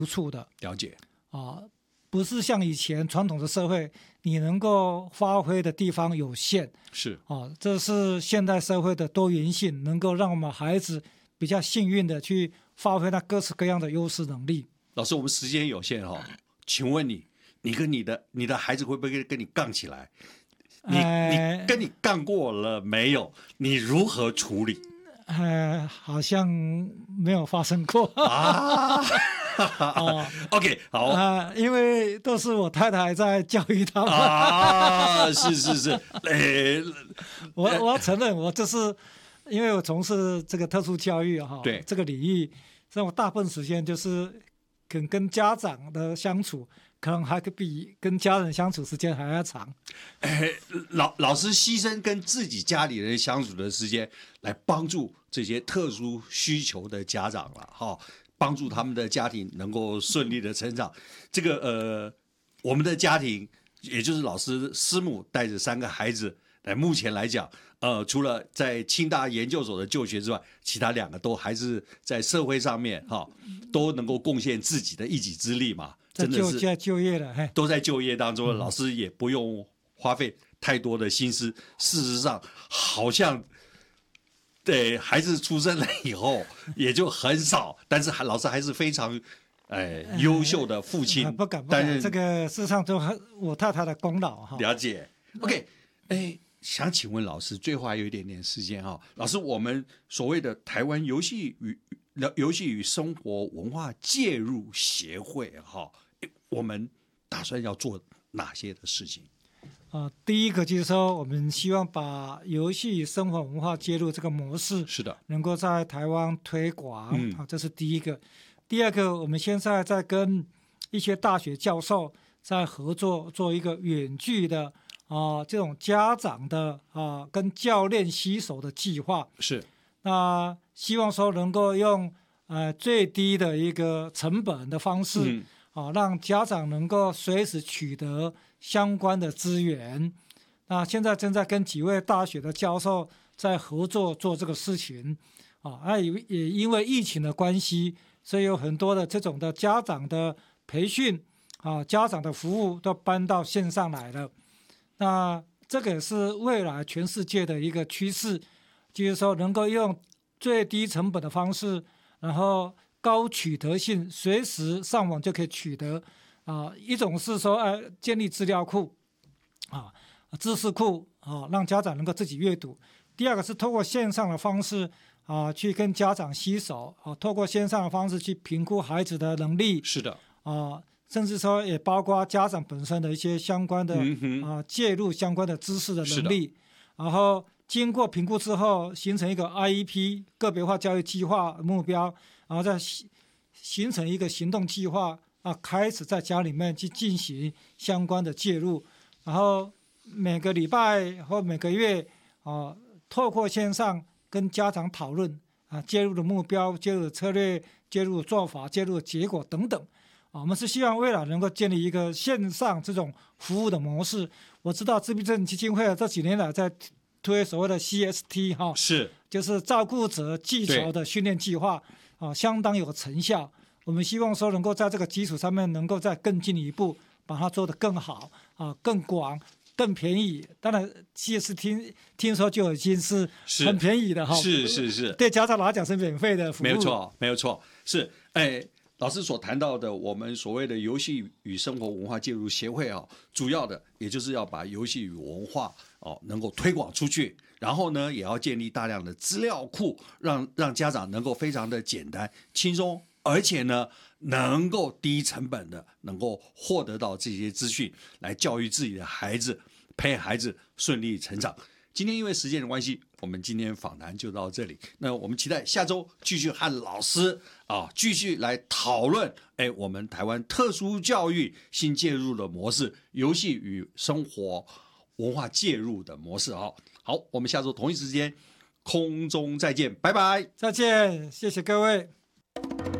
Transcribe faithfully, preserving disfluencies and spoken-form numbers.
无处的。 了解啊，不是像以前传统的社会，你能够发挥的地方有限。 是啊，这是现代社会的多元性，能够让我们孩子比较幸运的去发挥他各式各样的优势能力。 老师，我们时间有限哈、哦，请问你，你跟你的你的孩子会不会跟你杠起来？你、呃、你跟你杠过了没有？你如何处理？ 呃，好像没有发生过啊。哦、OK， 好啊、呃，因为都是我太太在教育他们啊，是是是，诶， 我我要承认，我就是因为我从事这个特殊教育哈， 对这个领域，所以我大部分时间就是跟跟家长的相处，可能还比跟家人相处时间还要长。 诶，老老师牺牲跟自己家里人相处的时间，来帮助这些特殊需求的家长了哈。帮助他们的家庭能够顺利的成长。这个呃，我们的家庭，也就是老师师母带着三个孩子，来目前来讲，呃，除了在清大研究所的就学之外，其他两个都还是在社会上面哈、哦，都能够贡献自己的一己之力嘛，真的是在就业了， 都在就业当中、嗯，老师也不用花费太多的心思。事实上，好像。对孩子出生了以后也就很少，但是老师还是非常，呃，优秀的父亲。 呃、不敢不敢，这个事实上都我太太的功劳哈。 了解 ，OK， 哎，想请问老师，最后还有一点点时间哈，老师，我们所谓的台湾游戏与游戏与生活文化介入协会哈，我们打算要做哪些的事情？ 啊、呃，第一个就是说，我们希望把游戏与生活文化介入这个模式， 是的， 能够在台湾推广， 嗯、 啊，这是第一个。第二个，我们现在在跟一些大学教授在合作，做一个远距的啊、呃、这种家长的啊、呃、跟教练携手的计划。 是， 那希望说能够用呃最低的一个成本的方式。嗯啊，让家长能够随时取得相关的资源。那现在正在跟几位大学的教授在合作做这个事情。啊，那也也因为疫情的关系，所以有很多的这种的家长的培训啊，家长的服务都搬到线上来了。那这个也是未来全世界的一个趋势，就是说能够用最低成本的方式，然后高取得性，随时上网就可以取得啊、呃。一种是说，呃，建立资料库啊、知识库啊，让家长能够自己阅读。第二个是透过线上的方式啊，去跟家长携手啊，透过线上的方式去评估孩子的能力。 是的啊，甚至说也包括家长本身的一些相关的、 嗯、 啊介入相关的知识的能力，然后经过评估之后，形成一个 I E P 个别化教育计划目标。然后再形成一个行动计划啊，开始在家里面去进行相关的介入，然后每个礼拜或每个月啊，透过线上跟家长讨论啊，介入的目标、介入的策略、介入的做法、介入的结果等等啊，我们是希望未来能够建立一个线上这种服务的模式。我知道自闭症基金会这几年来在推所谓的 C S T 哈， 是就是照顾者技巧的训练计划。啊，相当有成效。我们希望说能够在这个基础上面，能够再更进一步，把它做得更好啊，更广、更便宜。当然，其实听听说就已经是很便宜的哈。 是是是， 对家长来讲是免费的服务。 没有错，没有错。是，哎，老师所谈到的，我们所谓的游戏与生活文化介入协会啊，主要的也就是要把游戏与文化哦能够推广出去。然后呢，也要建立大量的资料库，让让家长能够非常的简单、轻松，而且呢，能够低成本的能够获得到这些资讯，来教育自己的孩子，培养孩子顺利成长。今天因为时间的关系，我们今天访谈就到这里。那我们期待下周继续和老师啊继续来讨论，哎，我们台湾特殊教育新介入的模式，游戏与生活文化介入的模式啊。好，我们下周同一时间空中再见，拜拜， 再见，谢谢各位。